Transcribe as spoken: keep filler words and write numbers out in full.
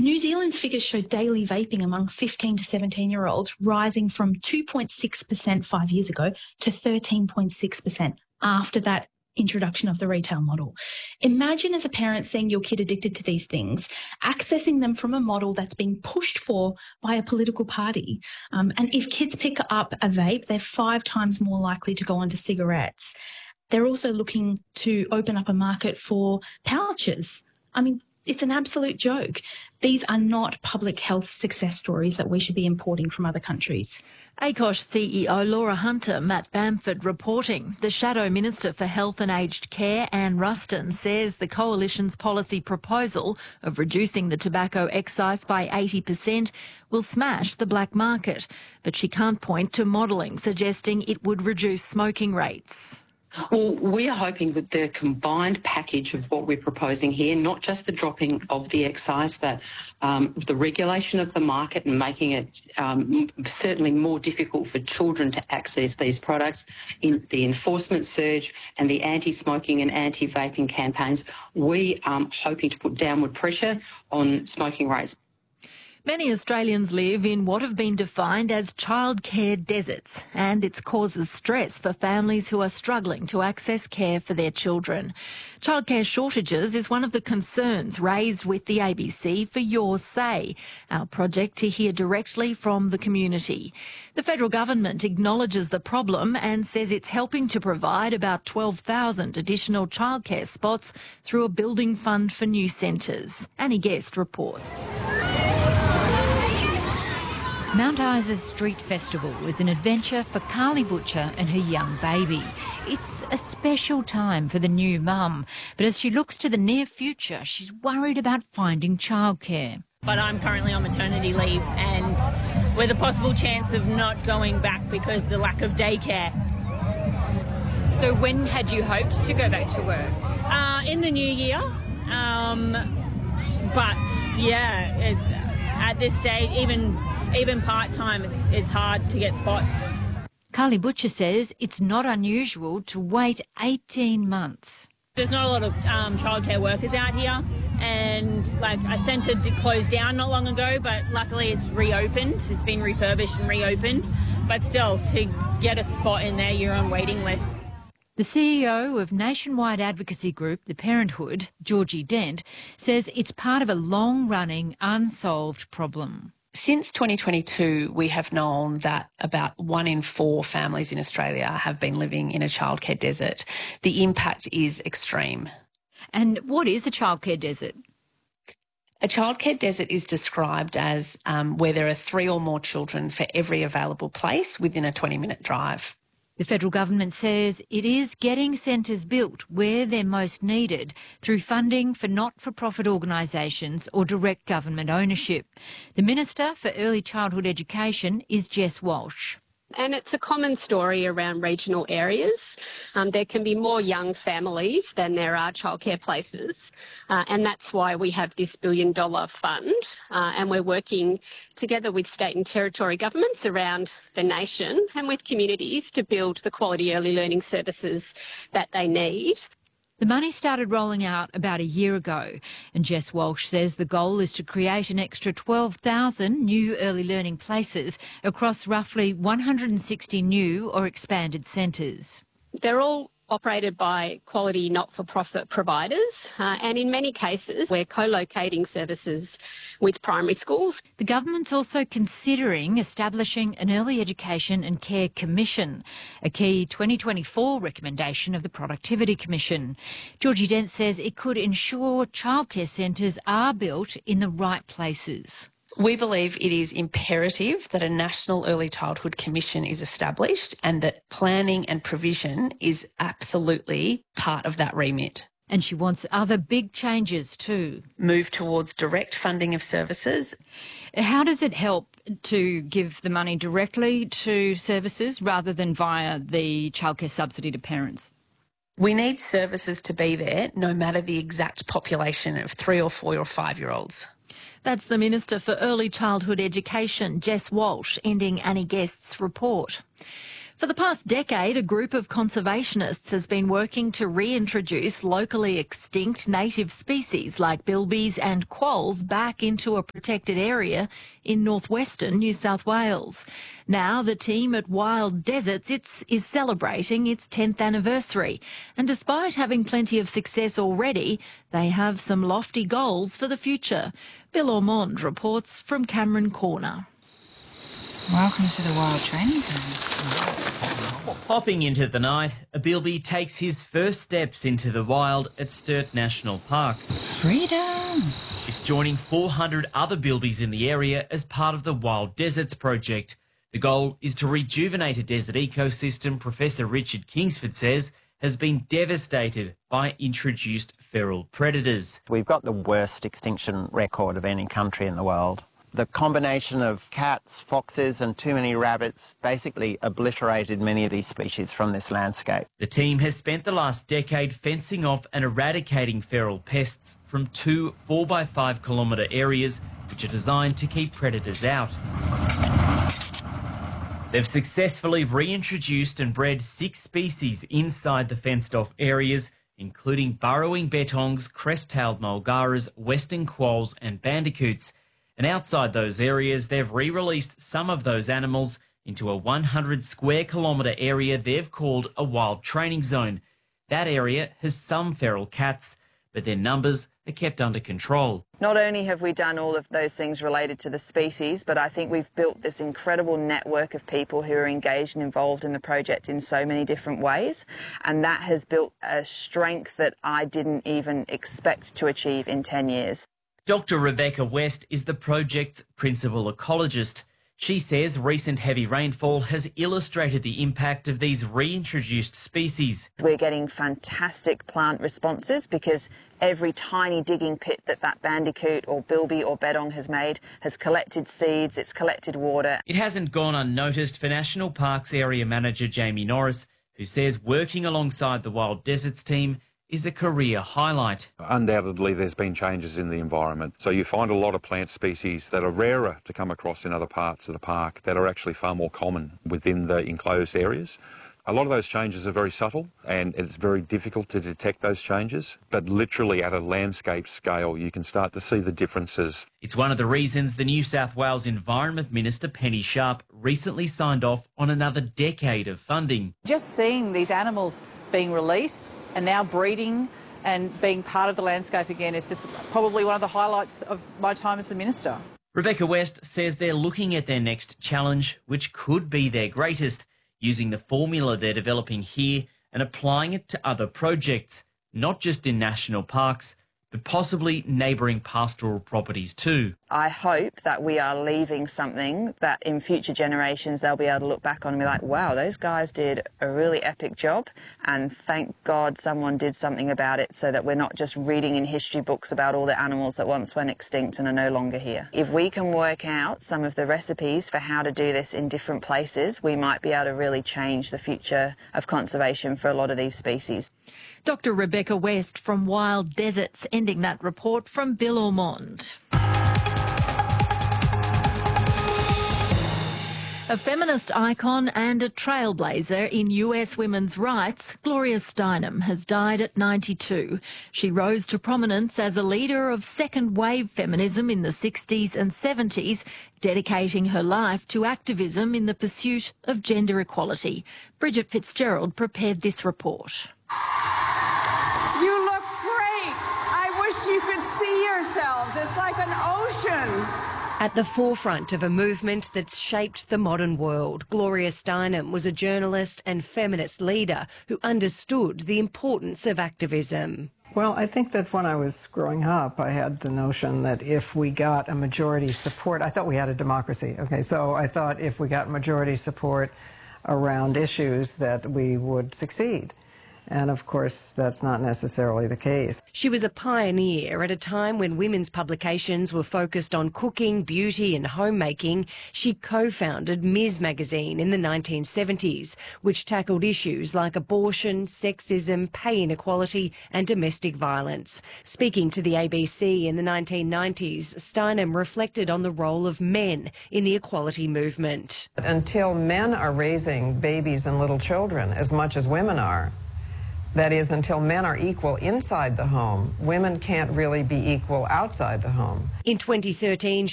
New Zealand's figures show daily vaping among fifteen to seventeen-year-olds rising from two point six percent five years ago to thirteen point six percent after that introduction of the retail model. Imagine as a parent seeing your kid addicted to these things, accessing them from a model that's being pushed for by a political party. Um, and if kids pick up a vape, they're five times more likely to go onto cigarettes. They're also looking to open up a market for pouches. I mean, it's an absolute joke. These are not public health success stories that we should be importing from other countries. A C O S C E O Laura Hunter, Matt Bamford reporting. The Shadow Minister for Health and Aged Care, Anne Ruston, says the Coalition's policy proposal of reducing the tobacco excise by eighty percent will smash the black market. But she can't point to modelling suggesting it would reduce smoking rates. Well, we are hoping that the combined package of what we're proposing here, not just the dropping of the excise, but um, the regulation of the market and making it um, certainly more difficult for children to access these products, in the enforcement surge and the anti-smoking and anti-vaping campaigns, we are um, hoping to put downward pressure on smoking rates. Many Australians live in what have been defined as childcare deserts, and it causes stress for families who are struggling to access care for their children. Childcare shortages is one of the concerns raised with the A B C for Your Say, our project to hear directly from the community. The federal government acknowledges the problem and says it's helping to provide about twelve thousand additional childcare spots through a building fund for new centres. Annie Guest reports. Mount Isa's Street Festival is an adventure for Carly Butcher and her young baby. It's a special time for the new mum, but as she looks to the near future, she's worried about finding childcare. But I'm currently on maternity leave and with a possible chance of not going back because of the lack of daycare. So when had you hoped to go back to work? Uh, in the new year. Um, but, yeah, it's, at this stage, even... Even part-time, it's, it's hard to get spots. Carly Butcher says it's not unusual to wait eighteen months. There's not a lot of um, childcare workers out here, and like a centre did close down not long ago, but luckily it's reopened. It's been refurbished and reopened, but still, to get a spot in there, you're on waiting lists. The C E O of nationwide advocacy group The Parenthood, Georgie Dent, says it's part of a long-running, unsolved problem. Since twenty twenty-two, we have known that about one in four families in Australia have been living in a childcare desert. The impact is extreme. And what is a childcare desert? A childcare desert is described as um, where there are three or more children for every available place within a twenty-minute drive. The federal government says it is getting centres built where they're most needed through funding for not-for-profit organisations or direct government ownership. The Minister for Early Childhood Education is Jess Walsh. And it's a common story around regional areas. Um, there can be more young families than there are childcare places, uh, and that's why we have this billion dollar fund, uh, and we're working together with state and territory governments around the nation and with communities to build the quality early learning services that they need. The money started rolling out about a year ago, and Jess Walsh says the goal is to create an extra twelve thousand new early learning places across roughly one hundred sixty new or expanded centres. They're all operated by quality not-for-profit providers, uh, and in many cases we're co-locating services with primary schools. The government's also considering establishing an Early Education and Care Commission, a key twenty twenty-four recommendation of the Productivity Commission. Georgie Dent says it could ensure childcare centres are built in the right places. We believe it is imperative that a National Early Childhood Commission is established and that planning and provision is absolutely part of that remit. And she wants other big changes too. Move towards direct funding of services. How does it help to give the money directly to services rather than via the childcare subsidy to parents? We need services to be there no matter the exact population of three or four or five-year-olds. That's the Minister for Early Childhood Education, Jess Walsh, ending Annie Guest's report. For the past decade, a group of conservationists has been working to reintroduce locally extinct native species like bilbies and quolls back into a protected area in northwestern New South Wales. Now the team at Wild Deserts it's, is celebrating its tenth anniversary, and despite having plenty of success already, they have some lofty goals for the future. Bill Ormond reports from Cameron Corner. Welcome to the Wild Training Ground. Hopping into the night, a bilby takes his first steps into the wild at Sturt National Park. Freedom! It's joining four hundred other bilbies in the area as part of the Wild Deserts project. The goal is to rejuvenate a desert ecosystem Professor Richard Kingsford says has been devastated by introduced feral predators. We've got the worst extinction record of any country in the world. The combination of cats, foxes and too many rabbits basically obliterated many of these species from this landscape. The team has spent the last decade fencing off and eradicating feral pests from two four by five kilometre areas which are designed to keep predators out. They've successfully reintroduced and bred six species inside the fenced-off areas, including burrowing bettongs, crest-tailed mulgaras, western quolls and bandicoots. And outside those areas, they've re-released some of those animals into a one hundred square kilometre area they've called a wild training zone. That area has some feral cats, but their numbers are kept under control. Not only have we done all of those things related to the species, but I think we've built this incredible network of people who are engaged and involved in the project in so many different ways. And that has built a strength that I didn't even expect to achieve in ten years. Doctor Rebecca West is the project's principal ecologist. She says recent heavy rainfall has illustrated the impact of these reintroduced species. We're getting fantastic plant responses because every tiny digging pit that that bandicoot or bilby or bettong has made has collected seeds, it's collected water. It hasn't gone unnoticed for National Parks Area Manager Jamie Norris, who says working alongside the Wild Deserts team is a career highlight. Undoubtedly there's been changes in the environment, so you find a lot of plant species that are rarer to come across in other parts of the park that are actually far more common within the enclosed areas. A lot of those changes are very subtle and it's very difficult to detect those changes, but literally at a landscape scale you can start to see the differences. It's one of the reasons the New South Wales Environment Minister Penny Sharp recently signed off on another decade of funding. Just seeing these animals being released and now breeding and being part of the landscape again is just probably one of the highlights of my time as the Minister. Rebecca West says they're looking at their next challenge, which could be their greatest, using the formula they're developing here and applying it to other projects, not just in national parks, but possibly neighbouring pastoral properties too. I hope that we are leaving something that in future generations they'll be able to look back on and be like, wow, those guys did a really epic job and thank God someone did something about it so that we're not just reading in history books about all the animals that once went extinct and are no longer here. If we can work out some of the recipes for how to do this in different places, we might be able to really change the future of conservation for a lot of these species. Doctor Rebecca West from Wild Deserts, ending that report from Bill Ormond. A feminist icon and a trailblazer in U S women's rights, Gloria Steinem has died at ninety-two. She rose to prominence as a leader of second-wave feminism in the sixties and seventies, dedicating her life to activism in the pursuit of gender equality. Bridget Fitzgerald prepared this report. You look great. I wish you could see yourselves. It's like an ocean. At the forefront of a movement that's shaped the modern world, Gloria Steinem was a journalist and feminist leader who understood the importance of activism. Well, I think that when I was growing up, I had the notion that if we got a majority support, I thought we had a democracy, okay, so I thought if we got majority support around issues that we would succeed. And of course, that's not necessarily the case. She was a pioneer at a time when women's publications were focused on cooking, beauty and homemaking. She co-founded Ms magazine in the nineteen seventies, which tackled issues like abortion, sexism, pay inequality and domestic violence. Speaking to the A B C in the nineteen nineties, Steinem reflected on the role of men in the equality movement. Until men are raising babies and little children as much as women are, that is, until men are equal inside the home, women can't really be equal outside the home. In twenty thirteen,